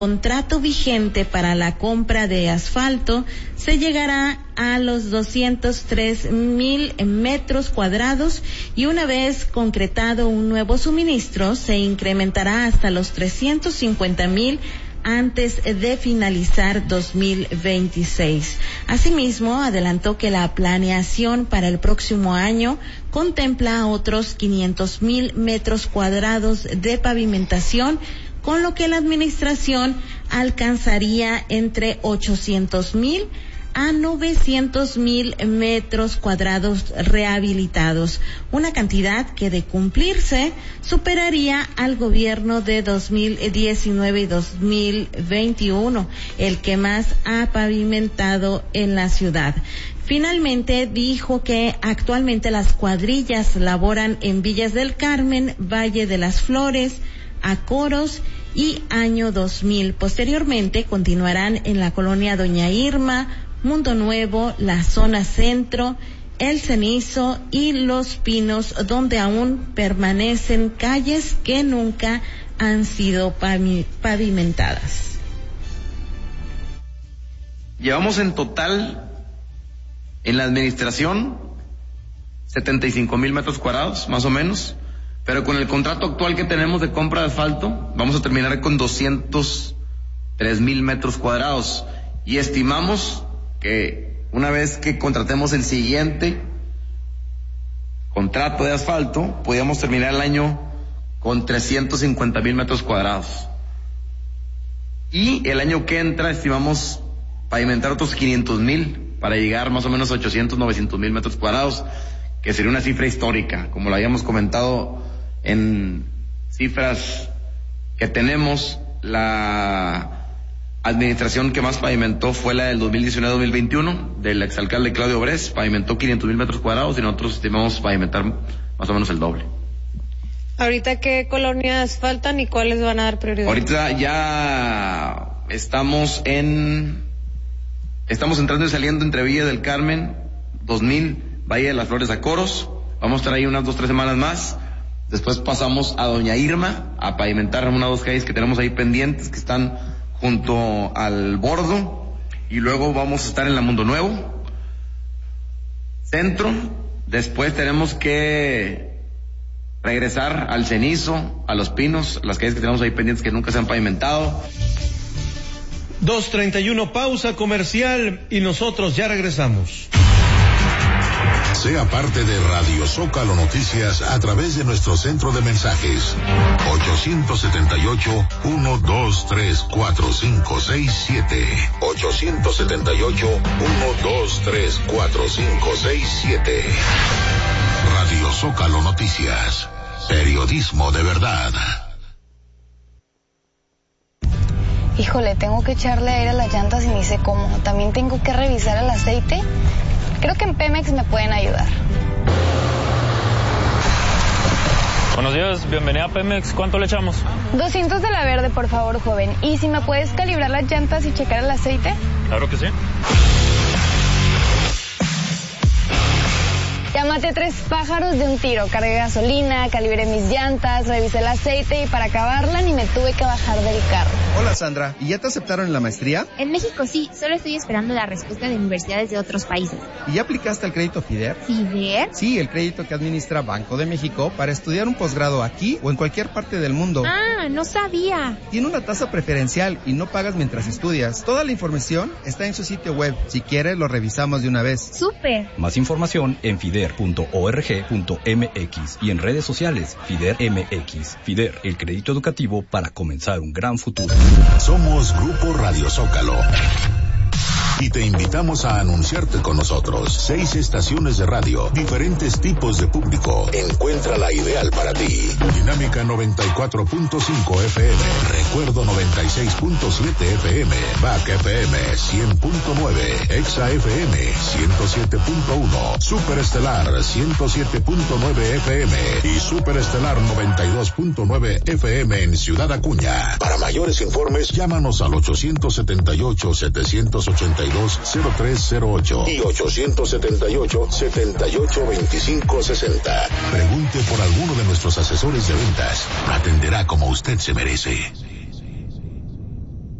contrato vigente para la compra de asfalto se llegará a los 203,000 metros cuadrados y una vez concretado un nuevo suministro se incrementará hasta los 350,000 antes de finalizar 2026. Asimismo, adelantó que la planeación para el próximo año contempla otros 500,000 metros cuadrados de pavimentación, con lo que la administración alcanzaría entre 800,000 a 900,000 metros cuadrados rehabilitados, una cantidad que de cumplirse superaría al gobierno de 2019 y 2021, el que más ha pavimentado en la ciudad. Finalmente dijo que actualmente las cuadrillas laboran en Villas del Carmen, Valle de las Flores, Acoros y Año 2000. Posteriormente continuarán en la colonia Doña Irma, Mundo Nuevo, la zona centro, El Cenizo y Los Pinos, donde aún permanecen calles que nunca han sido pavimentadas. Llevamos en total en la administración 75,000 metros cuadrados, más o menos. Pero con el contrato actual que tenemos de compra de asfalto, vamos a terminar con 203,000 metros cuadrados. Y estimamos que una vez que contratemos el siguiente contrato de asfalto, podríamos terminar el año con 350,000 metros cuadrados. Y el año que entra estimamos pavimentar otros 500,000 para llegar más o menos a 800, 900,000 metros cuadrados, que sería una cifra histórica, como lo habíamos comentado en cifras que tenemos. La administración que más pavimentó fue la del 2019-2021 del exalcalde Claudio Bres, pavimentó 500,000 metros cuadrados y nosotros estimamos pavimentar más o menos el doble. ¿Ahorita qué colonias faltan y cuáles van a dar prioridad? Ahorita ya estamos entrando y saliendo entre Villa del Carmen, 2000, Valle de las Flores, Acoros. Vamos a estar ahí unas 2-3 semanas más. Después pasamos a Doña Irma a pavimentar una o dos calles que tenemos ahí pendientes, que están junto al bordo. Y luego vamos a estar en la Mundo Nuevo, centro. Después tenemos que regresar al Cenizo, a Los Pinos, las calles que tenemos ahí pendientes que nunca se han pavimentado. 2:31, pausa comercial y nosotros ya regresamos. Sea parte de Radio Zócalo Noticias a través de nuestro centro de mensajes 878-123-4567 878-123-4567. Radio Zócalo Noticias, periodismo de verdad. Híjole, tengo que echarle aire a las llantas y ni sé cómo. También tengo que revisar el aceite. Creo que en Pemex me pueden ayudar. Buenos días, bienvenida a Pemex. ¿Cuánto le echamos? 200 de la verde, por favor, joven. ¿Y si me puedes calibrar las llantas y checar el aceite? Claro que sí. Ya maté 3 pájaros de un tiro. Cargué gasolina, calibré mis llantas, revisé el aceite y para acabarla ni me tuve que bajar del carro. Hola Sandra, ¿y ya te aceptaron en la maestría? En México sí, solo estoy esperando la respuesta de universidades de otros países. ¿Y ya aplicaste al crédito FIDER? ¿FIDER? Sí, el crédito que administra Banco de México para estudiar un posgrado aquí o en cualquier parte del mundo. Ah, no sabía. Tiene una tasa preferencial y no pagas mientras estudias. Toda la información está en su sitio web. Si quieres, lo revisamos de una vez. ¡Súper! Más información en fider.org.mx y en redes sociales FIDER MX. FIDER, el crédito educativo para comenzar un gran futuro. Somos Grupo Radio Zócalo y te invitamos a anunciarte con nosotros. 6 estaciones de radio, diferentes tipos de público. Encuentra la ideal para ti. Dinámica 94.5 FM, Recuerdo 96.7 FM, Back FM 100.9, Exa FM 107.1, Superestelar 107.9 FM y Superestelar 92.9 FM en Ciudad Acuña. Para mayores informes, llámanos al 878-782-0308 y 878-782560. Pregunte por alguno de nuestros asesores de ventas. Atenderá como usted se merece.